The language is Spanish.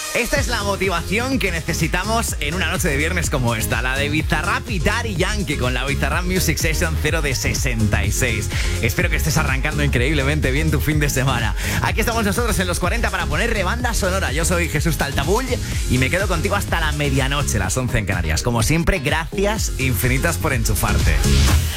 Esta es la motivación que necesitamos en una noche de viernes como esta, la de Bizarrap y Daddy Yankee con la Bizarrap Music Session 0 de 66. Espero que estés arrancando increíblemente bien tu fin de semana. Aquí estamos nosotros en los 40 para ponerle banda sonora. Yo soy Jesús Taltabull y me quedo contigo hasta la medianoche, las 11 en Canarias. Como siempre, gracias infinitas por enchufarte.